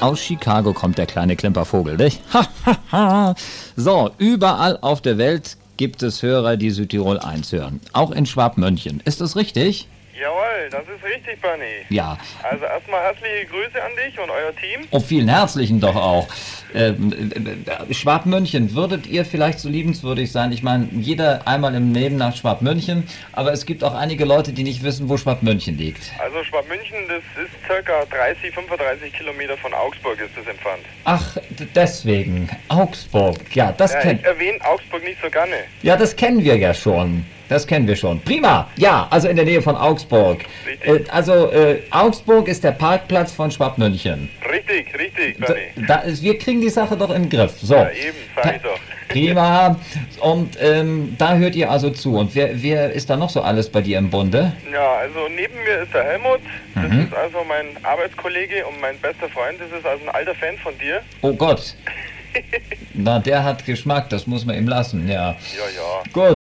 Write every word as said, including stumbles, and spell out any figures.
Aus Chicago kommt der kleine Klimpervogel, nicht? Ha, ha, ha. So, überall auf der Welt gibt es Hörer, die Südtirol eins hören. Auch in Schwabmünchen. Ist das richtig? Jawohl, das ist richtig, Bernie. Ja. Also erstmal herzliche Grüße an dich und euer Team. Oh, vielen herzlichen doch auch. Ähm, äh, Schwabmünchen, würdet ihr vielleicht so liebenswürdig sein? Ich meine, jeder einmal im Leben nach Schwabmünchen, aber es gibt auch einige Leute, die nicht wissen, wo Schwabmünchen liegt. Also Schwabmünchen, das ist circa dreißig, fünfunddreißig Kilometer von Augsburg ist das entfernt. Ach, d- deswegen. Augsburg. Ja, das Ja, kennt. ich erwähne Augsburg nicht so gerne. Ja, das kennen wir ja schon. Das kennen wir schon. Prima. Ja, also in der Nähe von Augsburg. Äh, also äh, Augsburg ist der Parkplatz von Schwabmünchen. Richtig, richtig, Da, Bernie. da ist, wir kriegen die Sache doch in den Griff. So. Ja, eben, sag ich doch. Prima. Und ähm, da hört ihr also zu. Und wer, wer ist da noch so alles bei dir im Bunde? Ja, also neben mir ist der Helmut. Das Mhm. ist also mein Arbeitskollege und mein bester Freund. Das ist also ein alter Fan von dir. Oh Gott. Na, der hat Geschmack, das muss man ihm lassen, ja. Ja, ja. Gut.